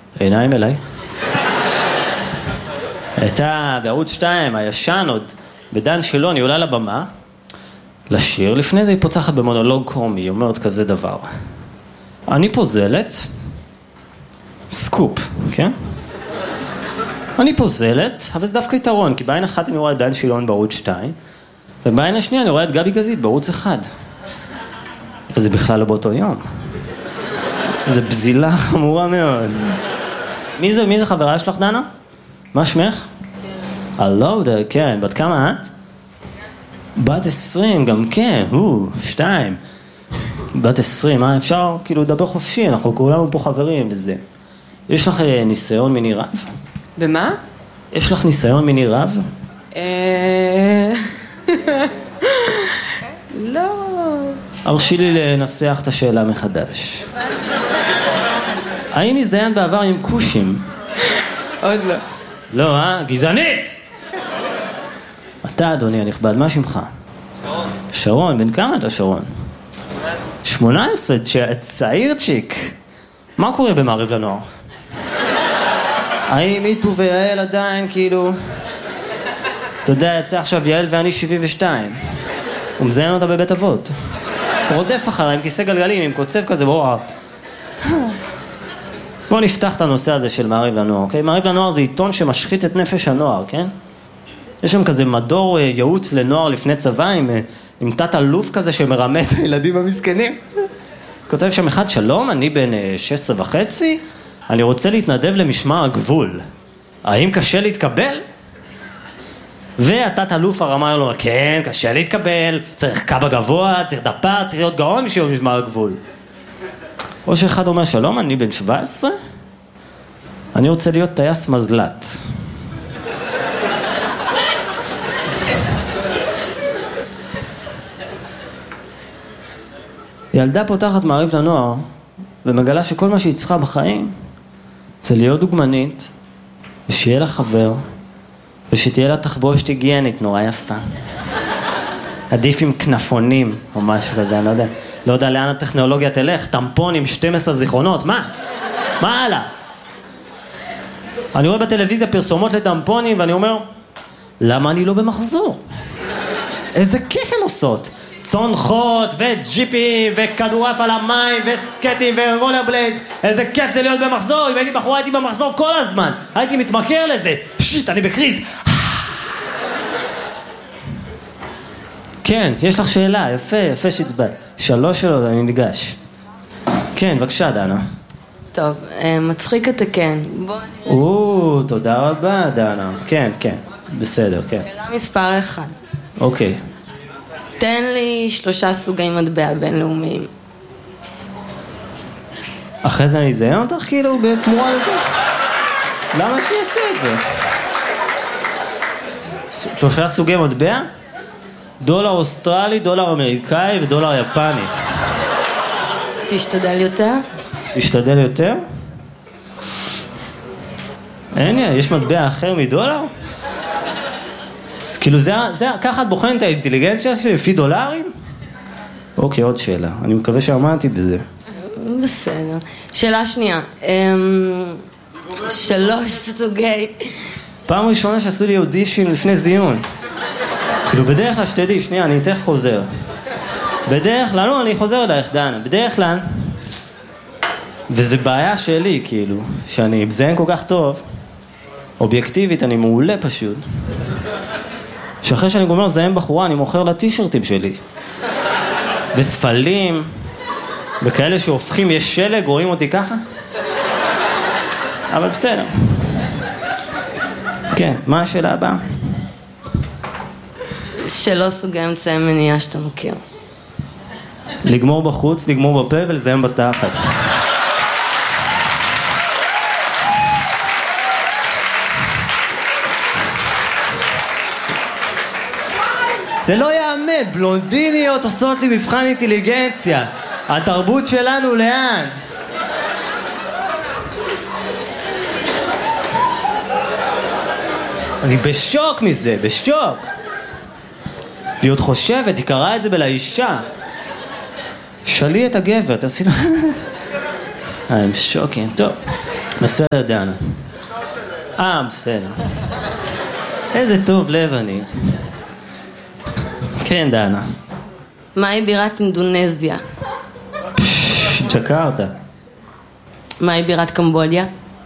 עיניים אליי. הייתה בערוץ 2, הישן עוד, בדן שילון, היא עולה לבמה, לשיר, לפני זה היא פוצחת במונולוג קומי, היא אומרת כזה דבר. אני פוזלת, סקופ, כן? אני פוזלת, אבל זה דווקא יתרון, כי בעין אחת אני רואה את דן שילון בערוץ 2, ובעין השנייה אני רואה את גבי גזית בערוץ 1. וזה בכלל לא באותו יום. זה בזילה חמורה מאוד. מי זה חברה שלך, דנה? מה שמך? הלו, כן, בת כמה את? בת 20, גם כן, 2. בת 20, מה אפשר כאילו לדבר חופשי, אנחנו כולנו פה חברים וזה. יש לך ניסיון מיני רב? במה? יש לך ניסיון מיני רב? לא. הרשי לי לנסח את השאלה מחדש. האם הזדיין בעבר עם קושים? עוד לא. לא, גזענית! אתה, אדוני הנכבד, מה שמך? שרון. שרון, בן כמה אתה שרון? 18, צעיר צ'יק. מה קורה במעריב לנוער? האם איתו ויעל עדיין, כאילו... אתה יודע, יצא עכשיו יעל ואני 72. הוא מזיין אותה בבית אבות. הוא רודף אחריי עם כיסא גלגלים, עם קוצב כזה, בואו נפתח את הנושא הזה של מעריב לנוער, אוקיי? מעריב לנוער זה עיתון שמשחית את נפש הנוער, כן? יש שם כזה מדור ייעוץ לנוער לפני צבא עם תת אלוף כזה שמרמה את הילדים המסכנים. כותב שם אחד, שלום, אני בן 16.5, אני רוצה להתנדב למשמר הגבול. האם קשה להתקבל? והתת אלוף הרמה לו, כן, קשה להתקבל, צריך קב"א גבוה, צריך דפ"ר, צריך להיות גאון בשביל משמר הגבול. או שאחד אומר, שלום, אני בן 17, אני רוצה להיות טייס מזל"ט. ילדה פותחת מעריב לנוער ומגלה שכל מה שהיא צריכה בחיים זה להיות דוגמנית ושיהיה לה חבר ושתהיה לה תחבושת היגיינית נורא יפה. עדיף עם כנפונים או משהו כזה, אני לא יודע לאן הטכנולוגיה תלך, טמפון עם 12 זיכרונות, מה? מה הלאה? אני רואה בטלוויזיה פרסומות לטמפונים ואני אומר, למה אני לא במחזור? איזה כיף הן עושות. צונחות וג'יפים וכדורף על המים וסקטים ורולר בליידס. איזה כיף זה להיות במחזור. אם הייתי בחורה הייתי במחזור כל הזמן. הייתי מתמכר לזה. שיט, אני בקריז. כן, יש לך שאלה. יפה שהצבעת. 3 שאלות, אני ניגש. כן, בבקשה, דנה. טוב, מצחיק אתה כן. בוא נראה. תודה רבה, דנה. כן, בסדר, כן. שאלה מספר 1. אוקיי. תן לי 3 סוגי מטבע בינלאומיים. אחרי זה אני אזיין אותך כאילו בתמורה לזה? למה שאני אעשה את זה? 3 סוגי מטבע? דולר אוסטרלי, דולר אמריקאי ודולר יפני. תשתדל יותר? תשתדל יותר? אין, יש מטבע אחר מדולר? כאילו ככה את בוחנת את האינטליגנציה שלי לפי דולרים? אוקיי, עוד שאלה. אני מקווה שעמדתי בזה. בסדר. שאלה שנייה. 3 סוגי... פעם ראשונה שעשו לי אודישן לפני זיון. כאילו בדרך כלל שתדעי, שנייה, אני תכף חוזר. בדרך כלל, לא, אני חוזר אלייך, דנה. בדרך כלל, וזה בעיה שלי, כאילו, שאני מזיין כל כך טוב, אובייקטיבית, אני מעולה פשוט. שאחרי שאני גומר זיין בחורה, אני מוכר לה טישרטים שלי. וספלים, וכאלה שהופכים, יש שלג, רואים אותי ככה? אבל בסדר. כן, מה השאלה הבאה? 3 סוגי אמצעי מניעה שאתה מכיר. לגמור בחוץ, לגמור בפה ולזיין בתחת. זה לא יאמן, בלונדיניות עושות לי מבחן אינטליגנציה. התרבות שלנו לאן? אני בשוק מזה, בשוק. והיא עוד חושבת, היא קראה את זה בלאישה. שלי את הגבר, תעשי לה... I'm shocking. טוב, בסדר, דנה. בסדר. איזה טוב לב אני. כן, דנה. מהי בירת אינדונזיה? ג'קרטה. מהי בירת קמבודיה?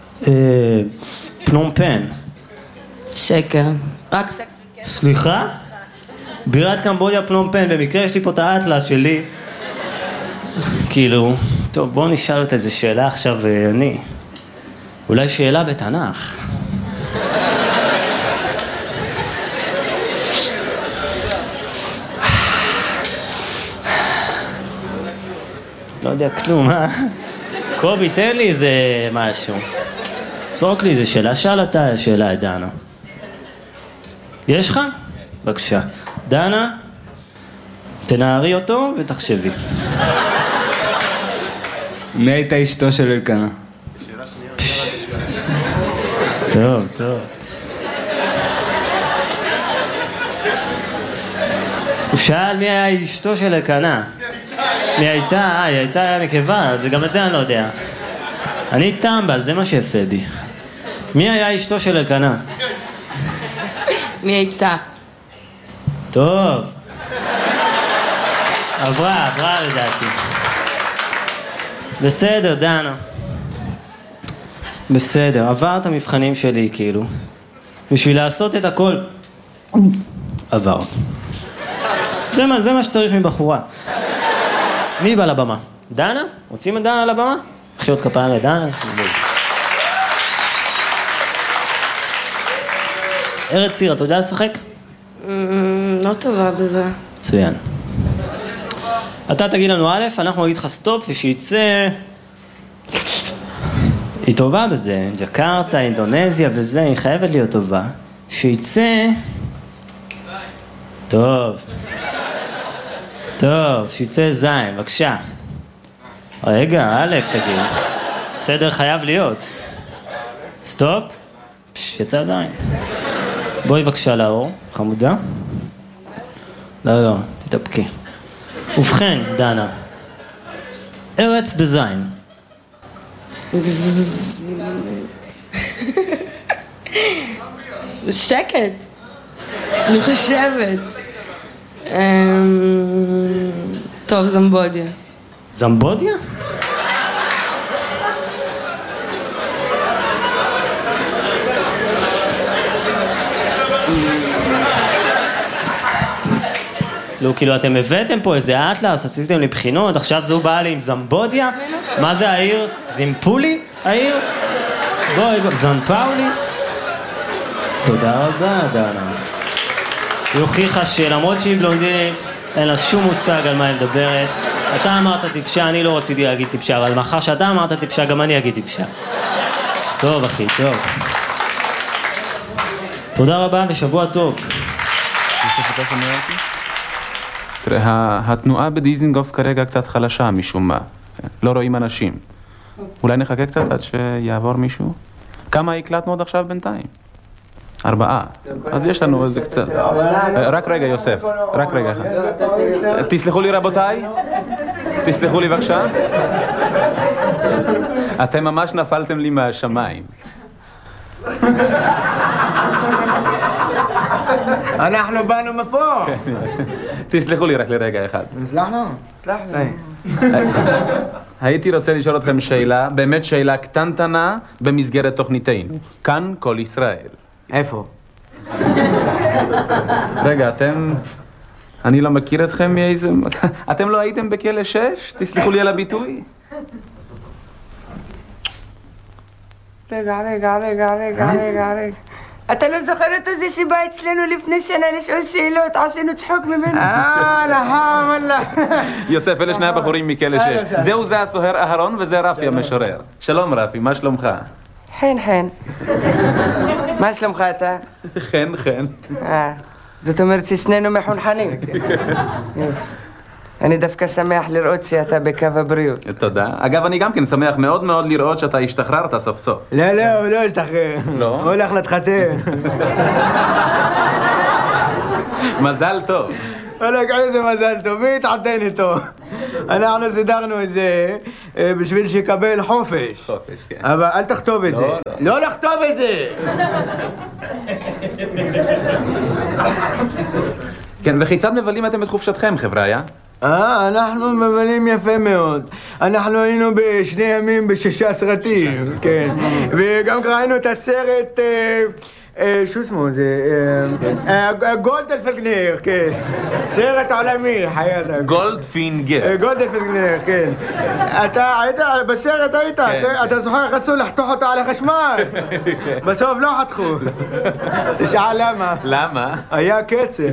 פנום פן. שקר. רק סליחה? בירת קמבודיה פנום פן, במקרה יש לי פה את האטלס שלי. כאילו, טוב, בואו נשאל אותה איזה שאלה עכשיו, אני. אולי שאלה בתנ"ך. לא יודע כלום, קובי, תן לי איזה משהו. סרוק לי איזה שאלה, שאל אתה שאלה את דנה. יש לך? בבקשה. דנה, תנערי אותו ותחשבי. מי הייתה אשתו של אלקנה? טוב, טוב. הוא שאל מי היה אשתו של אלקנה. מי הייתה? היא הייתה נקבה, גם את זה אני לא יודע. אני טמבל, זה מה שיפה בי. מי היה אשתו של אלקנה? מי הייתה? טוב. עברה לדעתי. בסדר, דנה. בסדר, עבר את המבחנים שלי כאילו. בשביל לעשות את הכל. עבר. זה מה שצריך מבחורה. מי בא לבמה? דנה? רוצים את דנה לבמה? חיות כפיים לדנה? ארץ ציר, אתה יודע לשחק? לא טובה בזה. מצוין. אתה תגיד לנו א', אנחנו נגיד לך סטופ, ושיצא... היא טובה בזה, ג'קרטה, אינדונזיה וזה, היא חייבת להיות טובה. שיצא... טוב, שיצא זין, בבקשה. רגע, א', תגיד. סדר חייב להיות. סטופ. יצא זין. בואי בבקשה לאור, חמודה. לא, תתאפקי. ובכן, דנה. ארץ בזין. שקט. אני חושבת. טוב, זמבודיה. זמבודיה? לא, כאילו אתם הבאתם פה איזה אטלס, עשיתם לי בחינות, עכשיו זו באה לי עם זמבודיה? מה זה העיר? זימפולי? העיר? בואי, זנפאולי? תודה רבה, דנה. היא הוכיחה שלמרות שהיא בלונדינית, אין לה שום מושג על מה היא מדברת. אתה אמרת טיפשה, אני לא רציתי להגיד טיפשה, אבל מאחר שאתה אמרת טיפשה, גם אני אגיד טיפשה. טוב, אחי, טוב. תודה רבה ושבוע טוב. תראה, התנועה בדיזינגוף כרגע קצת חלשה משום מה. לא רואים אנשים. אולי נחכה קצת עד שיעבור מישהו? כמה הקלטנו עוד עכשיו בינתיים? 4. אז יש לנו איזה קצת. רק רגע, יוסף. רק רגע. תסלחו לי רבותיי. תסלחו לי בבקשה. אתם ממש נפלתם לי מהשמיים. אנחנו באנו מפה. תסלחו לי רק לרגע אחד. סלחנו. הייתי רוצה לשאול אתכם שאלה, באמת שאלה קטנטנה במסגרת תוכניתנו. כאן כל ישראל. איפה? רגע, אני לא מכיר אתכם מאיזה... אתם לא הייתם בכלא 6? תסלחו לי על הביטוי. רגע. אתה לא זוכר את זה שבא אצלנו לפני שנה לשאול שאלות, עשינו צחוק ממנו? וואלה. יוסף, אלה שני הבחורים מכלא 6. זה הסוהר אהרון וזה רפי המשורר. שלום רפי, מה שלומך? חן. מה שלומך אתה? חן. זאת אומרת ששנינו מחונכנים. אני דווקא שמח לראות שאתה בקו הבריאות. תודה. אגב, אני גם כן שמח מאוד מאוד לראות שאתה השתחררת סוף סוף. לא, הוא לא השתחרר. לא? הוא הולך להתחתן. מזל טוב. וואלק, איזה מזל טוב, מי התחתן איתו? אנחנו סידרנו את זה בשביל שיקבל חופש. חופש, כן. אבל אל תכתוב את זה. לא לכתוב את זה! כן, וכיצד מבלים אתם את חופשתכם, חבריה? אנחנו מבלים יפה מאוד. אנחנו היינו בשני ימים ב6 סרטים, כן. וגם ראינו את הסרט, שו שמו זה, גולדפינגר, כן. סרט עולמי, חיית. גולדפינגר. גולדפינגר, כן. אתה היית, בסרט היית, אתה זוכר, רצו לחתוך אותו על החשמל. בסוף לא חתכו. תשאל למה. למה? היה קצר.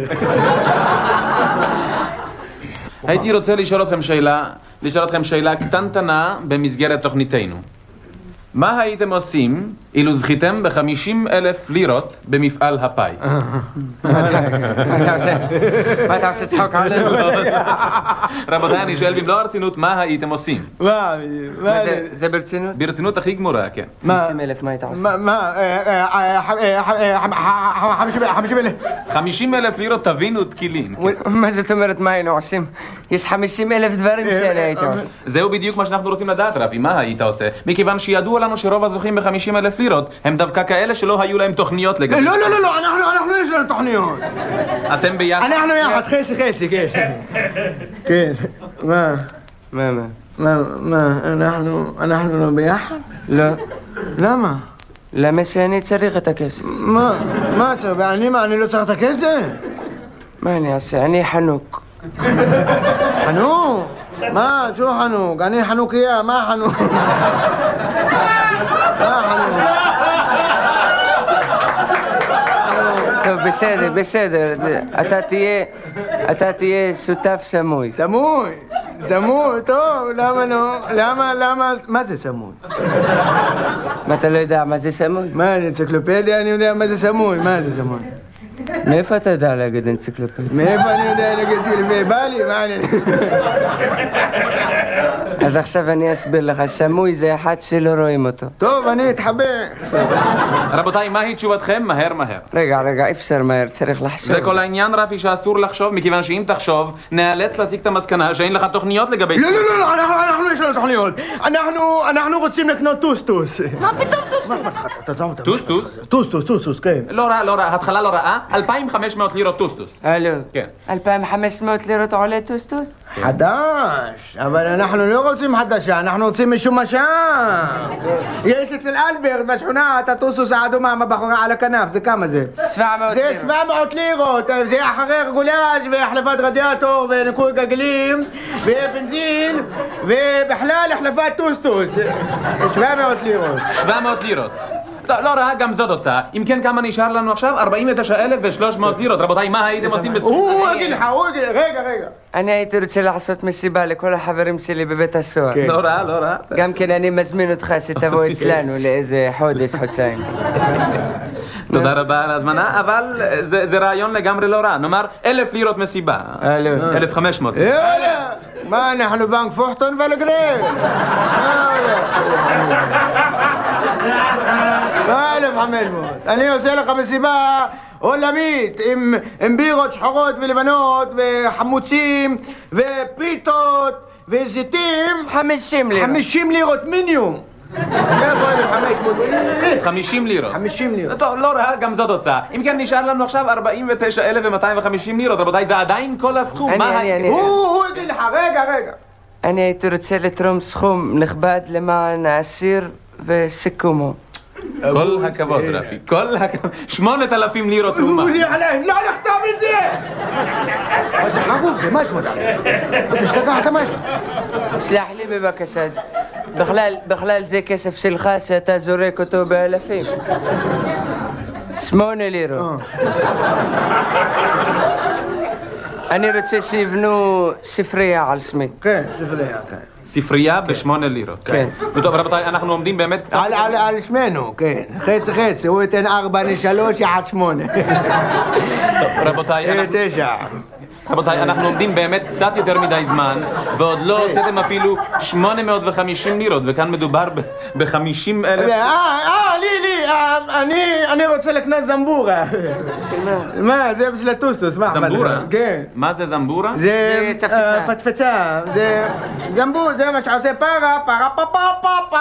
הייתי רוצה לשאול אתכם שאלה קטנטנה במסגרת תוכניתנו. מה הייתם עושים אילו זכיתם ב50,000 לירות במפעל הפאי? מה אתה עושה צחוק עלינו? רבותיי, אני שואל במלוא הרצינות, מה הייתם עושים? מה זה ברצינות? ברצינות הכי גמורה, כן. 50,000, מה היית עושה? מה 50,000 50,000 לירות תבינו תקילין. מה זאת אומרת מה היינו עושים? יש 50,000 דברים שאני הייתי עושה. זהו בדיוק מה שאנחנו רוצים לדעת, רבי, מה היית עושה? מכיוון שידוע לנו שרוב הזוכים ב50,000 לירות הם דווקא כאלה שלא היו להם תוכניות לגבי... לא, אנחנו יש לנו תוכניות. אתם ביחד? אנחנו יחד, חצי, כן. כן, מה, אנחנו לא ביחד? לא. למה? למה שאני צריך את הכסף? מה צריך? אני לא צריך את הכסף? מה אני אעשה? אני חנוק. חנוק? מה? שו חנוק? אני חנוכיה, מה חנוק? טוב, בסדר. אתה תהיה שותף סמוי. סמוי, טוב, למה לא? למה? מה זה סמוי? מה, אתה לא יודע מה זה סמוי? מה, אנציקלופדיה? אני יודע מה זה סמוי, מה זה סמוי? מאיפה אתה יודע להגיד אנציקלופדיה? מאיפה אני יודע להגיד אנציקלופדיה? בא לי, מה אני... אז עכשיו אני אסביר לך, סמוי זה אחד שלא רואים אותו. טוב, אני אתחבר. רבותיי, מהי תשובתכם? מהר. רגע, אפשר מהר, צריך לחשוב. זה כל העניין, רפי, שאסור לחשוב, מכיוון שאם תחשוב, נאלץ להסיק את המסקנה שאין לך תוכניות לגבי... לא, אנחנו יש לנו תוכניות. אנחנו רוצים לקנות טוסטוס. מה פתאום טוסטוס? טוסטוס? כן. לא רע, התחלה לא רעה, 2,500 לירות טוסטוס. הלו, כן. 2,500 לירות עולה טוסטוס? חדש, אבל אנחנו לא רוצים חדשה, אנחנו רוצים משומשה. יש אצל אלברט בשכונה את הטוסטוס האדומה מבחורה על הכנף, זה כמה זה? 700 לירות. זה 700 לירות, זה אחרי רגולאז' והחלפת רדיאטור וניקוי גלגלים ובנזין ובכלל החלפת טוסטוס. 700 לירות. 700 לירות. לא רע, גם זאת הוצאה. אם כן, כמה נשאר לנו עכשיו? 49,300 לירות. רבותיי, מה הייתם עושים בסכום? הוא יגיד לך, רגע. אני הייתי רוצה לעשות מסיבה לכל החברים שלי בבית הסוהר. לא רע. גם כן אני מזמין אותך שתבוא אצלנו לאיזה חודשיים. תודה רבה על ההזמנה, אבל זה רעיון לגמרי לא רע. נאמר 1,000 לירות מסיבה. 1,500. מה, אנחנו בנק פוחטון ולגרל? מה 1,500? אני עושה לך מסיבה עולמית עם בירות שחורות ולבנות וחמוצים ופיתות וזיתים. 50 לירות. 50 לירות מינימום. 50 לירות. 50 לירות. טוב, לא רע, גם זאת הוצאה. אם כן, נשאר לנו עכשיו 49,250 לירות. רבותיי, זה עדיין כל הסכום. הוא יגיד לך, רגע. אני הייתי רוצה לתרום סכום נכבד למען האסיר וסיכומו. כל הכבוד, רפי. 8,000 לירות תרומה. לא לכתוב את זה! אתה חגוב, זה מה שמות עליהם? אתה השתגעת משהו? סלח לי בבקשה, בכלל זה כסף שלך שאתה זורק אותו באלפים. 8 לירות. אני רוצה שיבנו ספרייה על שמי. כן, ספרייה, כן. ספרייה ב8 לירות. כן. טוב, רבותיי, אנחנו עומדים באמת קצת... על שמנו, כן. חצי, הוא ייתן 4 ל3 יחד 8. טוב, רבותיי, 9. רבותיי, אנחנו עומדים באמת קצת יותר מדי זמן, ועוד לא הוצאתם אפילו 850 לירות, וכאן מדובר ב50,000... לי, אני רוצה לקנות זמבורה. מה? זה בשביל הטוסטוס, מה? זמבורה? כן. מה זה זמבורה? זה פצפצה. זה זמבור, זה מה שעושה פרה פה פה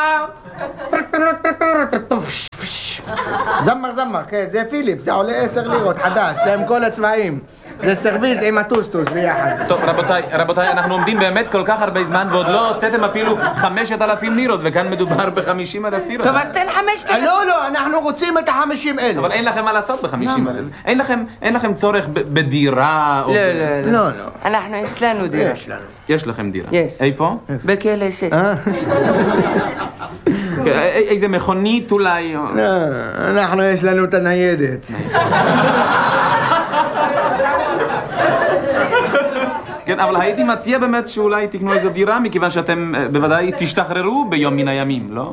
פה. זמר, כן, זה פיליפ, זה עולה 10 לירות, חדש, זה עם כל הצבעים. זה סרוויז עם הטוסטוס ביחד. טוב, רבותיי, אנחנו עומדים באמת כל כך הרבה זמן ועוד לא הוצאתם אפילו 5,000 לירות, וכאן מדובר ב50,000 לירות. טוב, אז תן 5,000. לא, אנחנו רוצים את 50,000. אבל אין לכם מה לעשות ב50,000. אין לכם צורך בדירה או... לא. אנחנו, יש לנו דירה שלנו. יש לכם דירה. יש. איפה? בכלא 6. איזה מכונית אולי? אנחנו יש לנו את הניידת. כן, אבל הייתי מציע באמת שאולי תקנו איזו דירה, מכיוון שאתם בוודאי תשתחררו ביום מן הימים, לא?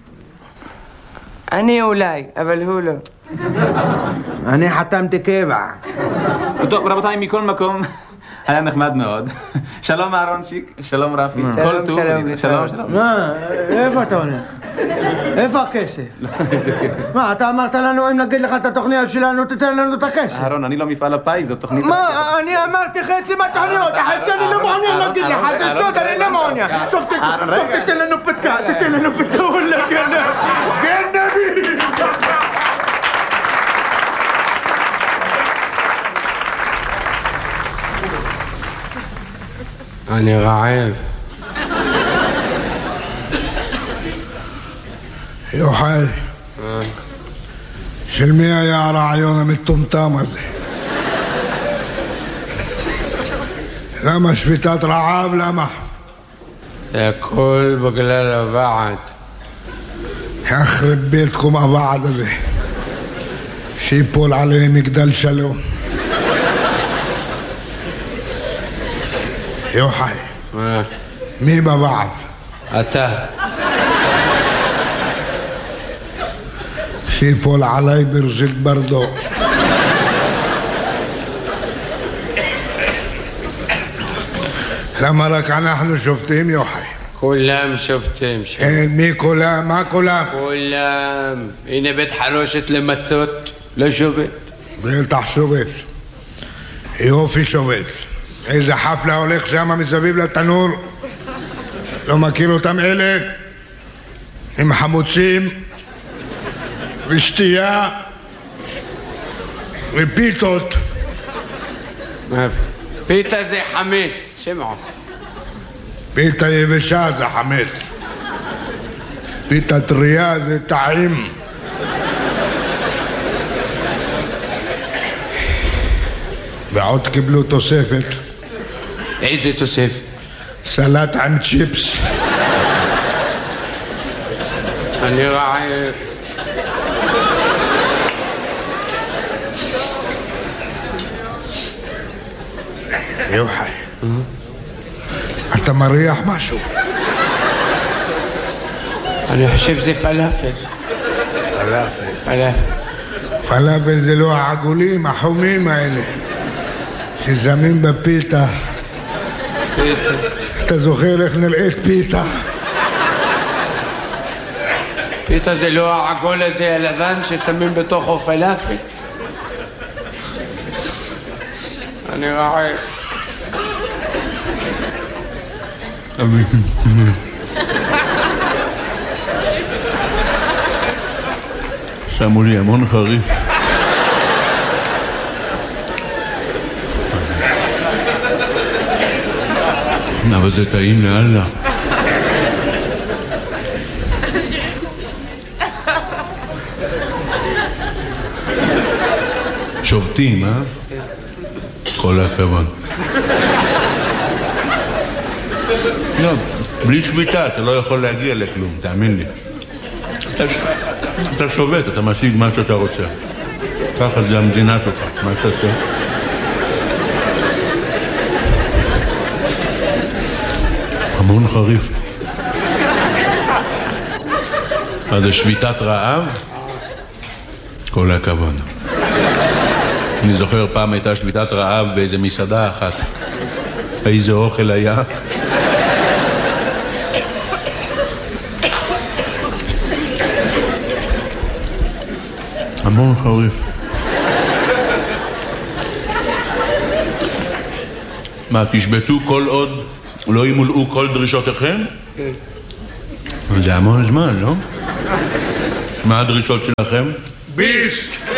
אני אולי, אבל הוא לא. אני חתמתי קבע. טוב, רבותיי, מכל מקום, היה נחמד מאוד. שלום אהרונצ'יק, שלום רפי. שלום. מה? איפה אתה הולך? איפה הכסף? מה, אתה אמרת לנו אם נגיד לך את התוכניות שלנו, תתן לנו את הכסף. אהרון, אני לא מפעל הפיס, זו תוכנית... מה? אני אמרתי חצי מהתוכניות, החצי אני לא מעוניין להגיד לך, זה סוד, אני לא מעוניין. טוב, תתן לנו פתקה, וואלה, גנבי! אני רעב. יוחאי, של מי היה הרעיון המטומטם הזה? למה שביתת רעב? למה? זה הכל בגלל הוועד. יחרב ביתכם הוועד הזה, שיפול עליהם מגדל שלום. יוחאי, מי בוועד? אתה. שיפול עליי ברזיק ברדו. למה רק אנחנו שופטים, יוחאי? כולם שופטים. מי כולם? מה כולם? כולם. הנה בית חרושת למצות, לא שובת. בטח שובת. יופי שובת. איזה חפלה הולך שם מסביב לתנור. לא מכיר אותם אלה? עם חמוצים ושתייה ופיתות. פיתה זה חמץ, שמעו. פיתה יבשה זה חמץ. פיתה טריה זה טעים. ועוד קיבלו תוספת. איזה תוספת? סלט עם צ'יפס. אני רעב. יוחאי, אתה מריח משהו? אני חושב זה פלאפל. פלאפל זה לא העגולים, החומים האלה ששמים בפיתה. אתה זוכר איך נראית פיתה? פיתה זה לא העגול הזה הלבן ששמים בתוכו פלאפל. אני רעב. שמו לי המון חריף. אבל זה טעים לאללה. שובטים, אה? כל הכבוד. לא, בלי שביתה אתה לא יכול להגיע לכלום, תאמין לי. אתה שובת, אתה משיג מה שאתה רוצה. ככה זה המדינה שלך, מה אתה עושה? המון חריף. אז זה שביתת רעב? כל הכבוד. אני זוכר פעם הייתה שביתת רעב באיזה מסעדה אחת. איזה אוכל היה. המון חריף. מה, תשבטו כל עוד לא ימולאו כל דרישותיכם? כן. זה המון זמן, לא? מה הדרישות שלכם? ביס!